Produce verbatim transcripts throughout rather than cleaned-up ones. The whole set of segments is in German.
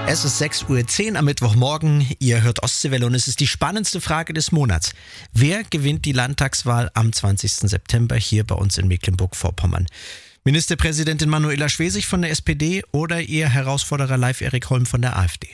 Es ist sechs Uhr zehn am Mittwochmorgen. Ihr hört Ostseewelle und es ist die spannendste Frage des Monats. Wer gewinnt die Landtagswahl am zwanzigsten September hier bei uns in Mecklenburg-Vorpommern? Ministerpräsidentin Manuela Schwesig von der S P D oder ihr Herausforderer Live-Erik Holm von der AfD?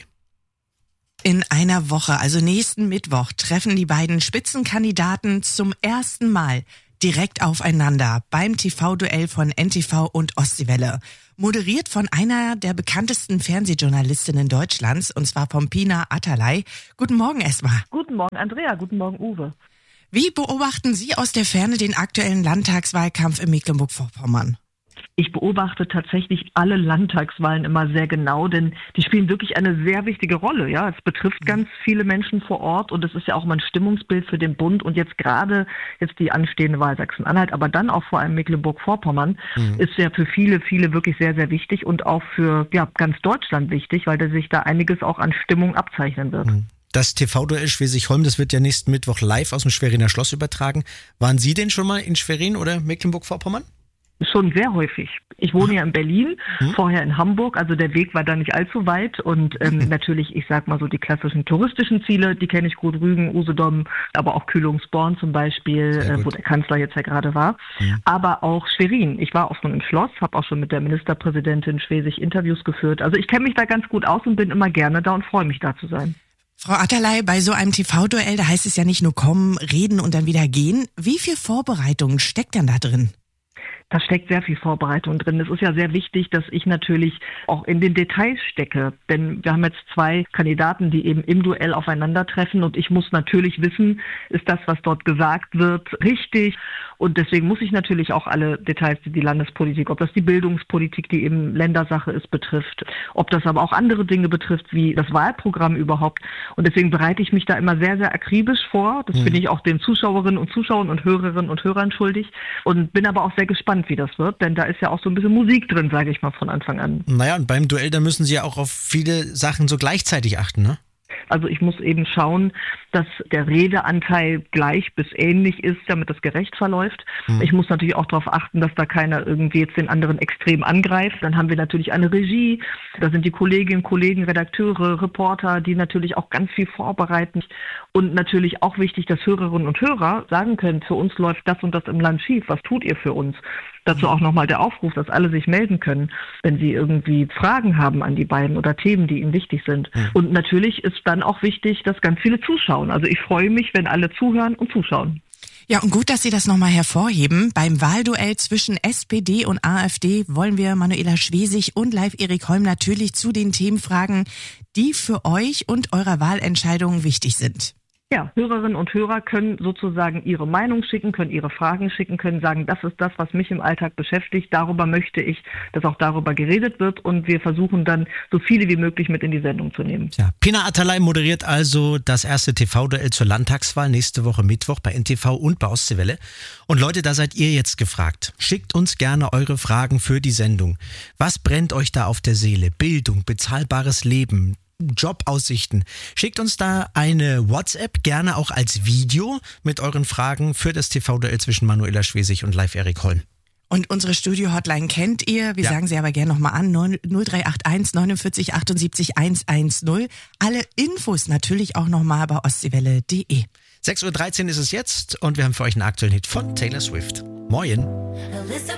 In einer Woche, also nächsten Mittwoch, treffen die beiden Spitzenkandidaten zum ersten Mal direkt aufeinander beim T V-Duell von N T V und Ostseewelle. Moderiert von einer der bekanntesten Fernsehjournalistinnen Deutschlands, und zwar von Pina Atalay. Guten Morgen erstmal. Guten Morgen Andrea, guten Morgen Uwe. Wie beobachten Sie aus der Ferne den aktuellen Landtagswahlkampf in Mecklenburg-Vorpommern? Ich beobachte tatsächlich alle Landtagswahlen immer sehr genau, denn die spielen wirklich eine sehr wichtige Rolle. Ja, es betrifft ganz viele Menschen vor Ort und es ist ja auch mal ein Stimmungsbild für den Bund und jetzt gerade jetzt die anstehende Wahl Sachsen-Anhalt, aber dann auch vor allem Mecklenburg-Vorpommern mhm. ist ja für viele, viele wirklich sehr, sehr wichtig und auch für ja ganz Deutschland wichtig, weil da sich da einiges auch an Stimmung abzeichnen wird. Mhm. Das T V-Duell Schwesig-Holm, das wird ja nächsten Mittwoch live aus dem Schweriner Schloss übertragen. Waren Sie denn schon mal in Schwerin oder Mecklenburg-Vorpommern? Schon sehr häufig. Ich wohne ja in Berlin, hm. vorher in Hamburg, also der Weg war da nicht allzu weit und ähm, hm. natürlich, ich sag mal so, die klassischen touristischen Ziele, die kenne ich gut, Rügen, Usedom, aber auch Kühlungsborn zum Beispiel, äh, wo der Kanzler jetzt ja gerade war, hm. aber auch Schwerin. Ich war auch schon im Schloss, habe auch schon mit der Ministerpräsidentin Schwesig Interviews geführt. Also ich kenne mich da ganz gut aus und bin immer gerne da und freue mich da zu sein. Frau Atalay, bei so einem T V-Duell, da heißt es ja nicht nur kommen, reden und dann wieder gehen. Wie viel Vorbereitung steckt denn da drin? Da steckt sehr viel Vorbereitung drin. Es ist ja sehr wichtig, dass ich natürlich auch in den Details stecke. Denn wir haben jetzt zwei Kandidaten, die eben im Duell aufeinandertreffen. Und ich muss natürlich wissen, ist das, was dort gesagt wird, richtig? Und deswegen muss ich natürlich auch alle Details, die die Landespolitik, ob das die Bildungspolitik, die eben Ländersache ist, betrifft, ob das aber auch andere Dinge betrifft, wie das Wahlprogramm überhaupt. Und deswegen bereite ich mich da immer sehr, sehr akribisch vor. Das mhm. bin ich auch den Zuschauerinnen und Zuschauern und Hörerinnen und Hörern schuldig. Und bin aber auch sehr gespannt, wie das wird, denn da ist ja auch so ein bisschen Musik drin, sage ich mal von Anfang an. Naja, und beim Duell, da müssen Sie ja auch auf viele Sachen so gleichzeitig achten, ne? Also ich muss eben schauen, dass der Redeanteil gleich bis ähnlich ist, damit das gerecht verläuft. Mhm. Ich muss natürlich auch darauf achten, dass da keiner irgendwie jetzt den anderen extrem angreift. Dann haben wir natürlich eine Regie, da sind die Kolleginnen, Kollegen, Redakteure, Reporter, die natürlich auch ganz viel vorbereiten. Und natürlich auch wichtig, dass Hörerinnen und Hörer sagen können, für uns läuft das und das im Land schief, was tut ihr für uns? Dazu auch nochmal der Aufruf, dass alle sich melden können, wenn sie irgendwie Fragen haben an die beiden oder Themen, die ihnen wichtig sind. Mhm. Und natürlich ist dann auch wichtig, dass ganz viele zuschauen. Also ich freue mich, wenn alle zuhören und zuschauen. Ja, und gut, dass Sie das nochmal hervorheben. Beim Wahlduell zwischen S P D und AfD wollen wir Manuela Schwesig und Live-Erik Holm natürlich zu den Themen fragen, die für euch und eurer Wahlentscheidung wichtig sind. Ja, Hörerinnen und Hörer können sozusagen ihre Meinung schicken, können ihre Fragen schicken, können sagen, das ist das, was mich im Alltag beschäftigt. Darüber möchte ich, dass auch darüber geredet wird und wir versuchen dann, so viele wie möglich mit in die Sendung zu nehmen. Ja, Pina Atalay moderiert also das erste T V-Duell zur Landtagswahl nächste Woche Mittwoch bei N T V und bei Ostseewelle. Und Leute, da seid ihr jetzt gefragt. Schickt uns gerne eure Fragen für die Sendung. Was brennt euch da auf der Seele? Bildung, bezahlbares Leben, Jobaussichten. Schickt uns da eine WhatsApp, gerne auch als Video mit euren Fragen für das T V-Duell zwischen Manuela Schwesig und Live-Erik Holm. Und unsere Studio-Hotline kennt ihr. Wir ja. sagen sie aber gerne nochmal an. null drei acht eins neunundvierzig achtundsiebzig hundertzehn. Alle Infos natürlich auch nochmal bei ostseewelle punkt de. sechs Uhr dreizehn ist es jetzt und wir haben für euch einen aktuellen Hit von Taylor Swift. Moin!